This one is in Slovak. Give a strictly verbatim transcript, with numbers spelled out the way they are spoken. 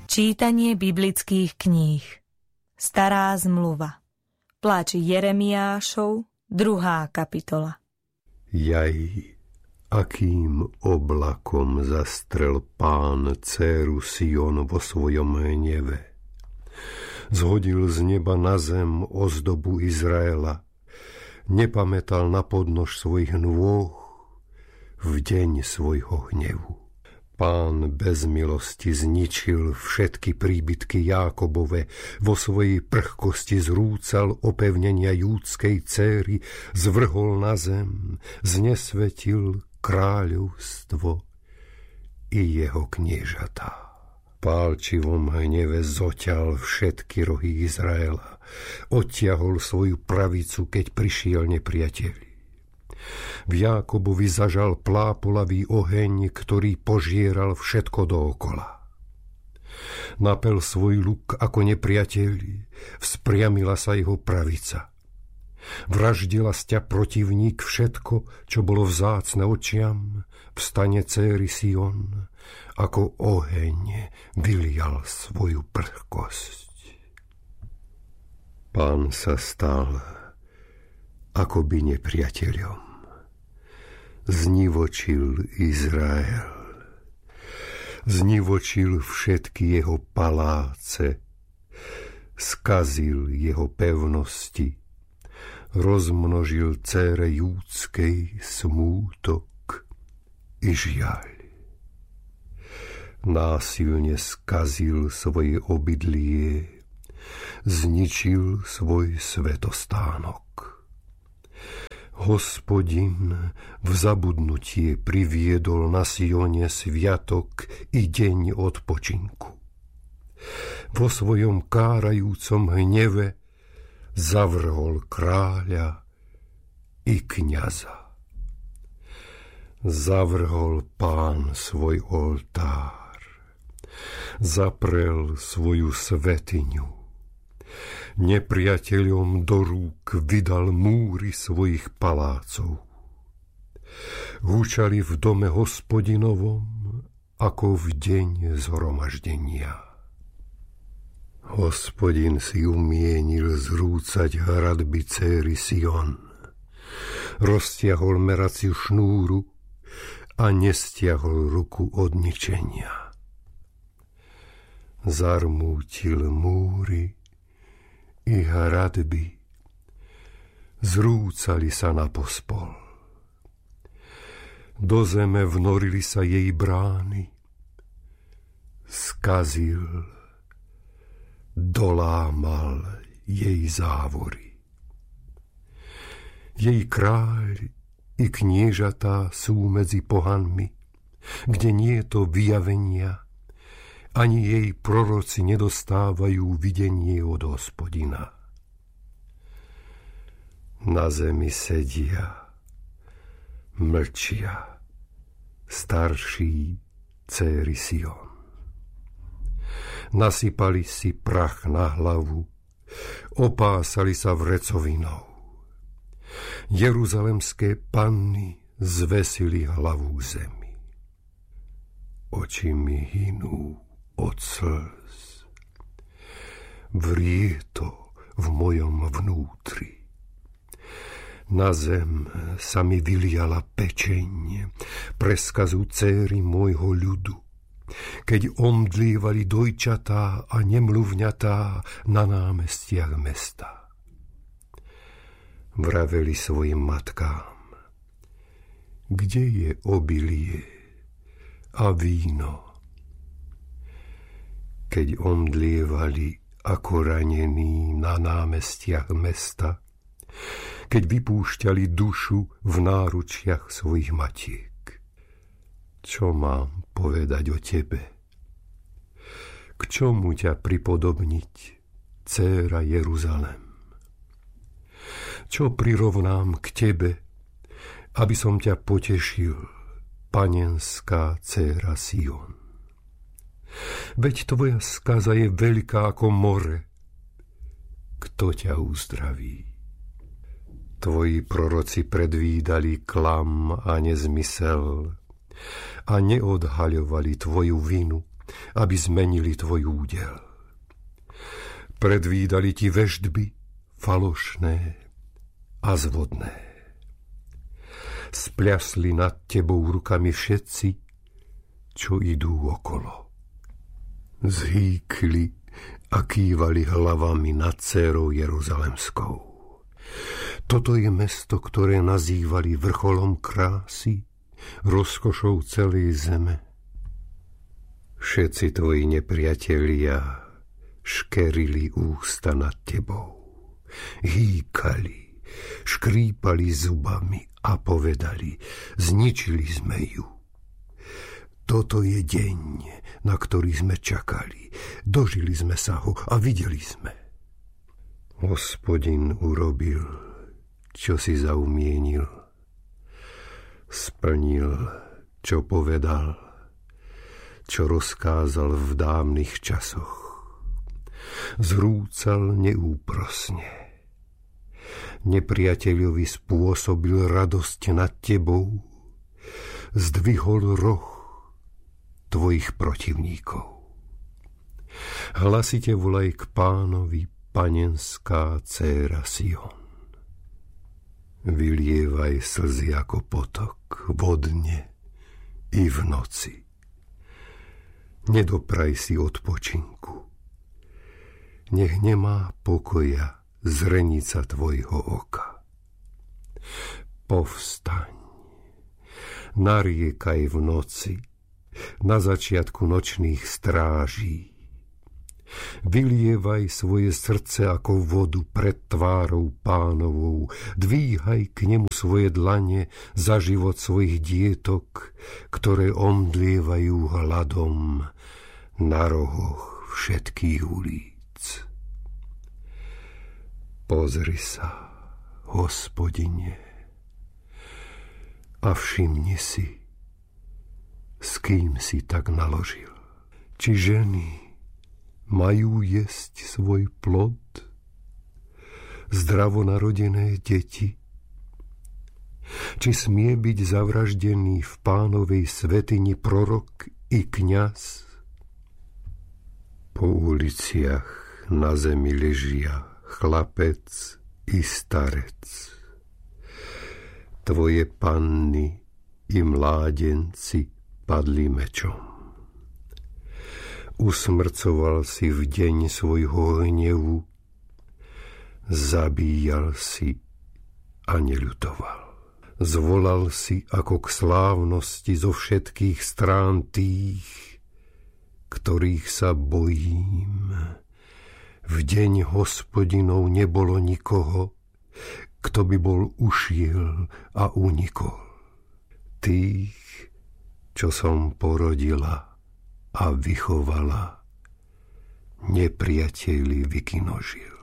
Čítanie biblických kníh. Stará zmluva. Pláč Jeremiášov, druhá kapitola. Jaj, akým oblakom zastrel Pán dcéru Sion vo svojom hneve. Zhodil z neba na zem ozdobu Izraela. Nepamätal na podnož svojich nôh v deň svojho hnevu. Pán bez milosti zničil všetky príbytky Jákobove, vo svojej prchkosti zrúcal opevnenia júdskej céry, zvrhol na zem, znesvetil kráľovstvo i jeho kniežatá. Pálčivom hneve zoťal všetky rohy Izraela, odtiahol svoju pravicu, keď prišiel nepriateľ. V Jákobovi zažal plápolavý oheň, ktorý požieral všetko dookola. Napel svoj luk ako nepriateľ, vzpriamila sa jeho pravica. Vraždila sťa protivník všetko, čo bolo vzácne očiam, vstane céry Sion, ako oheň vylial svoju prchkosť. Pán sa stal akoby nepriateľom. Znivočil Izrael. Znivočil všetky jeho paláce. Skazil jeho pevnosti. Rozmnožil dcére júdskej smútok i žiaľ. Násilne skazil svoje obydlie. Zničil svoj svetostánok. Hospodin v zabudnutie priviedol na Sione sviatok i deň odpočinku. Vo svojom kárajúcom hneve zavrhol kráľa i kňaza. Zavrhol Pán svoj oltár, zaprel svoju svetiňu. Nepriateľom do rúk vydal múry svojich palácov. Húčali v dome Hospodinovom ako v deň zhromaždenia. Hospodin si umienil zrúcať hradby céry Sion. Roztiahol meraciu šnúru a nestiahol ruku od ničenia. Zarmútil múry i hradby, zrúcali sa na pospol. Do zeme vnorili sa jej brány, skazil, dolámal jej závory. Jej kráľ i kniežatá sú medzi pohanmi, kde nie je to vyjavenia, ani jej proroci nedostávajú videnie od Hospodina. Na zemi sedia, mlčia, starší céry Sion. Nasypali si prach na hlavu, opásali sa vrecovinou. Jeruzalemské panny zvesili hlavu k zemi. Oči mi hynú od slz. Vrie to v mojom vnútri. Na zem sa mi vyliala pečeň pre skazu céry môjho ľudu, keď omdlievali dojčatá a nemluvňatá na námestiach mesta. Vraveli svojim matkám: kde je obilie a víno? Keď omdlievali ako ranení na námestiach mesta, keď vypúšťali dušu v náručiach svojich matiek. Čo mám povedať o tebe? K čomu ťa pripodobniť, dcéra Jeruzalem? Čo prirovnám k tebe, aby som ťa potešil, panenská dcéra Sion? Veď tvoja skaza je veľká ako more. Kto ťa uzdraví? Tvoji proroci predvídali klam a nezmysel a neodhaľovali tvoju vinu, aby zmenili tvoj údel. Predvídali ti veštby falošné a zvodné. Spľasli nad tebou rukami všetci, čo idú okolo. Zhýkli a kývali hlavami nad dcérou Jeruzalemskou. Toto je mesto, ktoré nazývali vrcholom krásy, rozkošou celej zeme. Všetci tvoji nepriatelia škerili ústa nad tebou, hýkali, škrípali zubami a povedali: zničili sme ju. Toto je deň, na ktorý sme čakali. Dožili sme sa ho a videli sme. Hospodin urobil, čo si zaumienil. Splnil, čo povedal, čo rozkázal v dávnych časoch. Zrúcal neúprosne. Nepriateľovi spôsobil radosť nad tebou, zdvihol roh tvojich protivníkov. Hlasite volaj k Pánovi, panenská dcéra Sion. Vylievaj slzy ako potok, vodne i v noci. Nedopraj si odpočinku. Nech nemá pokoja zrenica tvojho oka. Povstaň, nariekaj v noci, na začiatku nočných stráží. Vylievaj svoje srdce ako vodu pred tvárou Pánovou, dvíhaj k nemu svoje dlane za život svojich dietok, ktoré omdlievajú hladom na rohoch všetkých ulic. Pozri sa, Hospodine, a všimni si, s kým si tak naložil. Či ženy majú jesť svoj plod, zdravonarodené deti? Či smie byť zavraždený v Pánovej svätyni prorok i kňaz? Po uliciach na zemi ležia chlapec i starec. Tvoje panny i mládenci padli mečom. Usmrcoval si v deň svojho hnevu, zabíjal si a neľutoval. Zvolal si ako k slávnosti zo všetkých strán tých, ktorých sa bojím. V deň Hospodinov nebolo nikoho, kto by bol ušiel a unikol. Tých, čo som porodila a vychovala, nepriateli vykinožil.